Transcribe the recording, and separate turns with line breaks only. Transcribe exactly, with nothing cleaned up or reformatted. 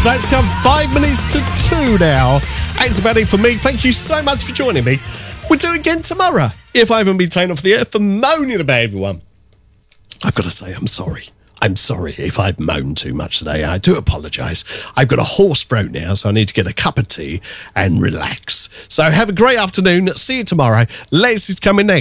So it's come five minutes to two now. That's about it for me. Thank you so much for joining me. We'll do it again tomorrow. If I haven't been taken off the air for moaning about everyone, I've got to say I'm sorry. I'm sorry if I've moaned too much today. I do apologise. I've got a hoarse throat now, so I need to get a cup of tea and relax. So have a great afternoon. See you tomorrow. Lex is coming next.